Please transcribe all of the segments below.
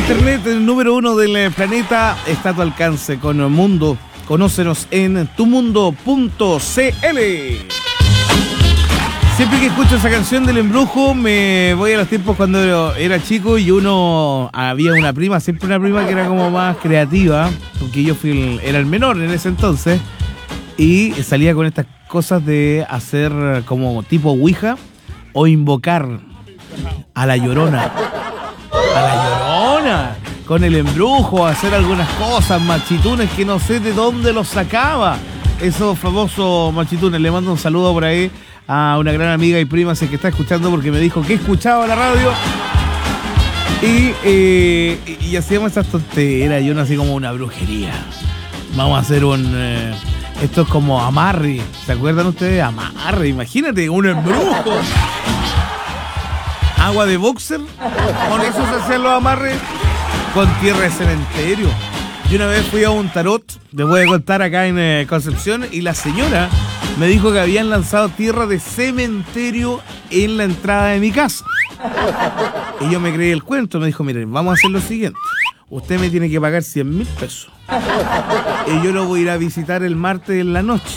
Internet, el número 1 del planeta, está a tu alcance con el mundo. Conócenos en tumundo.cl. Siempre que escucho esa canción del embrujo, me voy a los tiempos cuando era chico y había una prima, siempre una prima que era como más creativa, porque yo era el menor en ese entonces, y salía con estas cosas de hacer como tipo ouija o invocar a la Llorona. A la Llorona, con el embrujo, hacer algunas cosas, machitunes que no sé de dónde los sacaba. Esos famosos machitunes. Le mando un saludo por ahí a una gran amiga y prima que está escuchando porque me dijo que escuchaba la radio. Y hacíamos esas tonteras. Yo nací como una brujería. Vamos a hacer esto es como amarre. ¿Se acuerdan ustedes? Amarre, imagínate, un embrujo. Agua de boxer, con eso se hacían los amarres, con tierra de cementerio. Yo una vez fui a un tarot, les voy a contar acá en Concepción, y la señora me dijo que habían lanzado tierra de cementerio en la entrada de mi casa. Y yo me creí el cuento, me dijo, miren, vamos a hacer lo siguiente, usted me tiene que pagar 100.000 pesos. Y yo lo voy a ir a visitar el martes en la noche.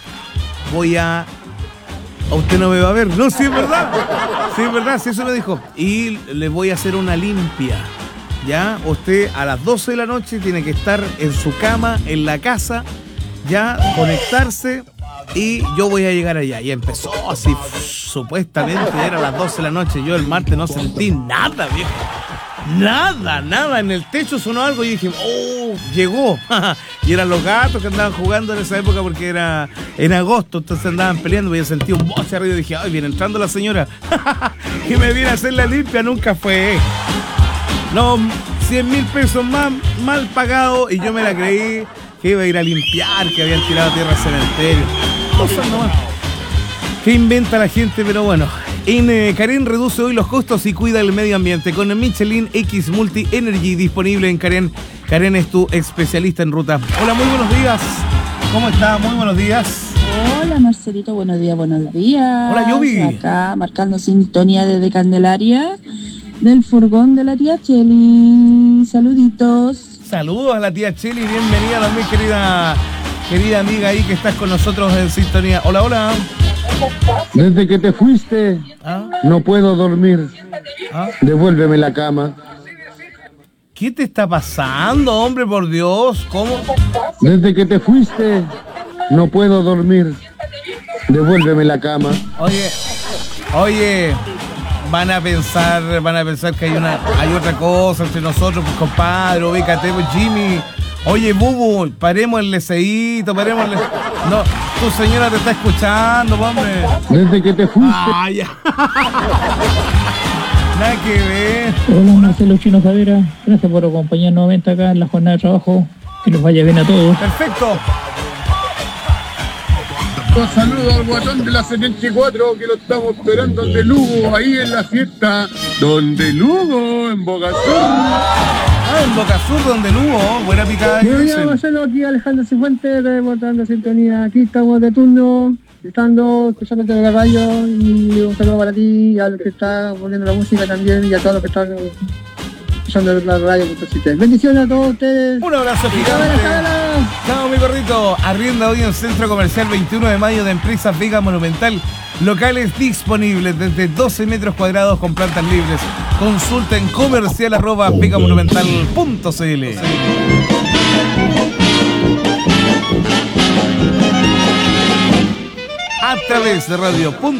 Usted no me va a ver. No, sí es verdad. Sí es verdad, sí, eso me dijo. Y le voy a hacer una limpia. Ya, usted a las 12 de la noche tiene que estar en su cama, en la casa, ya, conectarse, y yo voy a llegar allá. Y empezó así, supuestamente era a las 12 de la noche. Yo el martes no sentí nada, viejo. Nada. En el techo sonó algo y dije, oh, llegó. Y eran los gatos que andaban jugando en esa época porque era en agosto, entonces andaban peleando. Y yo sentí un boche arriba y dije, ay, viene entrando la señora. Que me viene a hacer la limpia, nunca fue. No, 100.000 pesos más mal pagado, y yo me la creí que iba a ir a limpiar, que habían tirado tierra al cementerio. Cosas nomás. ¿Qué inventa la gente? Pero bueno. En Carén reduce hoy los costos y cuida el medio ambiente con Michelin X Multi Energy, disponible en Carén. Carén es tu especialista en ruta. Hola, muy buenos días. ¿Cómo está? Muy buenos días. Hola, Marcelito, buenos días. Hola, Yubi. Acá marcando sintonía desde Candelaria, del furgón de la tía Cheli. Saluditos. Saludos a la tía Cheli, bienvenida también, querida amiga ahí que estás con nosotros en sintonía. Hola. Desde que te fuiste, no puedo dormir. Devuélveme la cama. ¿Qué te está pasando, hombre, por Dios? ¿Cómo? Desde que te fuiste, no puedo dormir. Devuélveme la cama. Oye, van a pensar que hay otra cosa entre nosotros, pues, compadre, ubícate, pues, Jimmy. Oye, Bubu, paremos el leseíto, No, tu señora te está escuchando, hombre. Desde que te fuiste. Ya. Nada que ver. Hola, Marcelo Chino Javera. Gracias por acompañarnos nuevamente acá en la jornada de trabajo. Que nos vaya bien a todos. Perfecto. Un saludo al guatón de la 74 que lo estamos esperando donde Lugo, ahí en la fiesta. Donde Lugo, en Boca Sur. En Boca Sur, donde Lugo. Buena picada. Buenos días, Marcelo, aquí Alejandro Cifuentes, reportando sintonía. Aquí estamos de turno, escuchándote en la radio, y un saludo para ti, y a los que están poniendo la música también, y a todos los que están escuchando la radio. Bendiciones a todos ustedes. Un abrazo gigante. Chao, mi gordito. Arrienda hoy en Centro Comercial 21 de mayo de Empresas Vega Monumental. Locales disponibles desde 12 metros cuadrados con plantas libres. Consulta en comercial@vegamonumental.cl. A través de radio.